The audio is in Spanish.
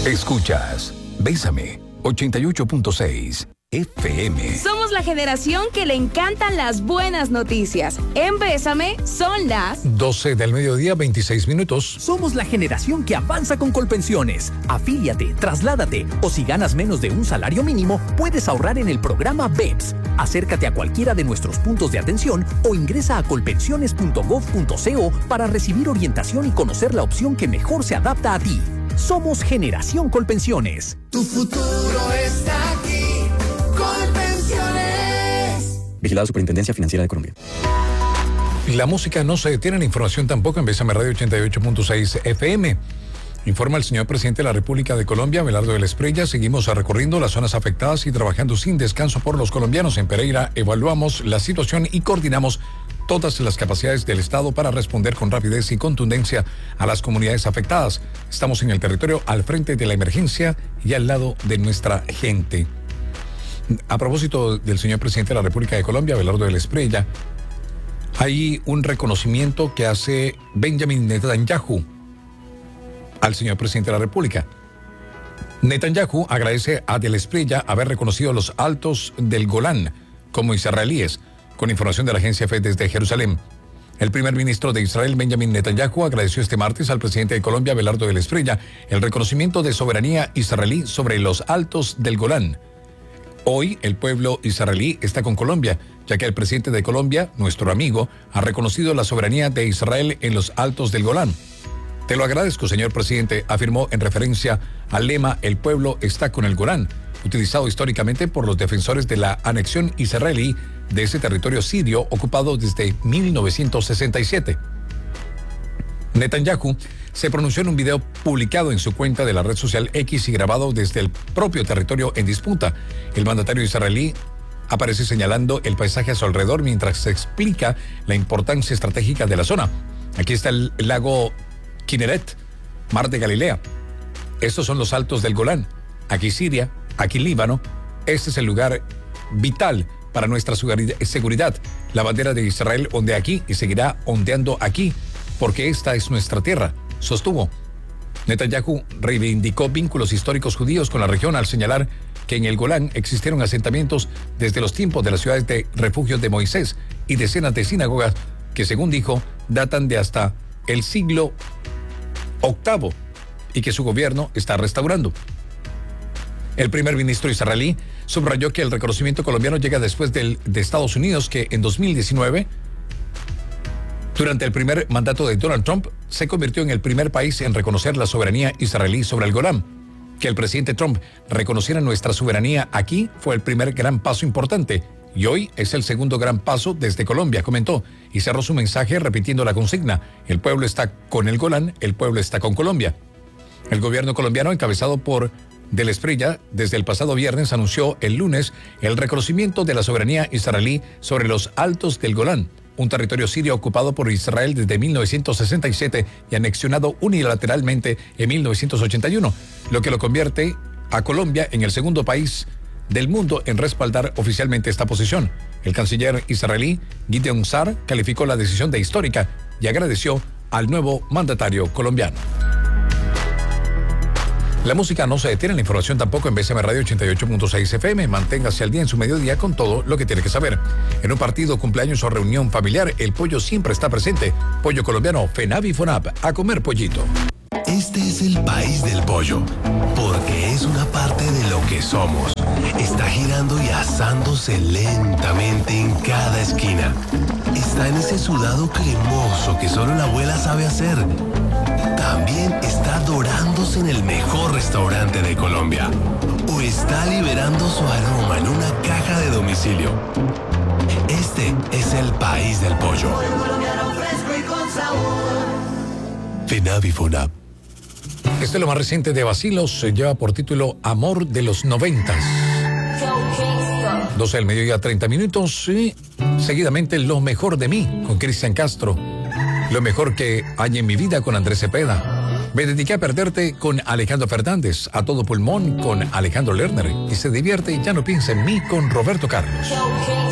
Escuchas Bésame 88.6 FM. Somos la generación que le encantan las buenas noticias. En Bésame son las 12 del mediodía, 26 minutos. Somos la generación que avanza con Colpensiones. Afíliate, trasládate o si ganas menos de un salario mínimo, puedes ahorrar en el programa BEPS. Acércate a cualquiera de nuestros puntos de atención o ingresa a colpensiones.gov.co para recibir orientación y conocer la opción que mejor se adapta a ti. Somos Generación Colpensiones. Tu futuro está aquí. Colpensiones. Vigilado Superintendencia Financiera de Colombia. La música no se detiene, la información tampoco en Bésame Radio 88.6 FM. Informa el señor presidente de la República de Colombia, Abelardo de la Espriella. Seguimos recorriendo las zonas afectadas y trabajando sin descanso por los colombianos. En Pereira evaluamos la situación y coordinamos todas las capacidades del Estado para responder con rapidez y contundencia a las comunidades afectadas. Estamos en el territorio al frente de la emergencia y al lado de nuestra gente. A propósito del señor presidente de la República de Colombia, Abelardo de la Espriella, hay un reconocimiento que hace Benjamin Netanyahu al señor presidente de la República. Netanyahu agradece a de la Espriella haber reconocido los altos del Golán como israelíes, con información de la agencia FE desde Jerusalén. El primer ministro de Israel, Benjamin Netanyahu, agradeció este martes al presidente de Colombia, Abelardo de la Espriella, el reconocimiento de soberanía israelí sobre los altos del Golán. Hoy el pueblo israelí está con Colombia, ya que el presidente de Colombia, nuestro amigo, ha reconocido la soberanía de Israel en los altos del Golán. Te lo agradezco, señor presidente, afirmó en referencia al lema "El pueblo está con el Golán", utilizado históricamente por los defensores de la anexión israelí de ese territorio sirio ocupado desde 1967. Netanyahu se pronunció en un video publicado en su cuenta de la red social X y grabado desde el propio territorio en disputa. El mandatario israelí aparece señalando el paisaje a su alrededor mientras se explica la importancia estratégica de la zona. Aquí está el lago Kinneret, mar de Galilea. Estos son los altos del Golán. Aquí Siria, aquí Líbano. Este es el lugar vital para nuestra seguridad. La bandera de Israel ondea aquí y seguirá ondeando aquí, porque esta es nuestra tierra, sostuvo. Netanyahu reivindicó vínculos históricos judíos con la región al señalar que en el Golán existieron asentamientos desde los tiempos de las ciudades de refugio de Moisés y decenas de sinagogas que, según dijo, datan de hasta el siglo VIII y que su gobierno está restaurando. El primer ministro israelí subrayó que el reconocimiento colombiano llega después de Estados Unidos, que en 2019, durante el primer mandato de Donald Trump, se convirtió en el primer país en reconocer la soberanía israelí sobre el Golán. Que el presidente Trump reconociera nuestra soberanía aquí fue el primer gran paso importante y hoy es el segundo gran paso desde Colombia, comentó, y cerró su mensaje repitiendo la consigna: el pueblo está con el Golán, el pueblo está con Colombia. El gobierno colombiano, encabezado por de la Espriella, desde el pasado viernes anunció el lunes el reconocimiento de la soberanía israelí sobre los altos del Golán, un territorio sirio ocupado por Israel desde 1967 y anexionado unilateralmente en 1981, lo que lo convierte a Colombia en el segundo país del mundo en respaldar oficialmente esta posición. El canciller israelí Gideon Sa'ar calificó la decisión de histórica y agradeció al nuevo mandatario colombiano. La música no se detiene, la información tampoco en Bésame Radio 88.6 FM. Manténgase al día en su mediodía con todo lo que tiene que saber. En un partido, cumpleaños o reunión familiar, el pollo siempre está presente. Pollo colombiano, FENAVI FONAP, a comer pollito. Este es el país del pollo, porque es una parte de lo que somos. Está girando y asándose lentamente en cada esquina. Está en ese sudado cremoso que solo la abuela sabe hacer. También está dorándose en el mejor restaurante de Colombia. O está liberando su aroma en una caja de domicilio. Este es el país del pollo. Pollo colombiano fresco y con sabor. FENAVI FONAP. Este es lo más reciente de Bacilos, se lleva por título Amor de los 90. 12 del mediodía, 30 minutos y seguidamente Lo mejor de mí con Cristian Castro. Lo mejor que hay en mi vida con Andrés Cepeda. Me dediqué a perderte con Alejandro Fernández, A todo pulmón con Alejandro Lerner y Se divierte y ya no piensa en mí con Roberto Carlos.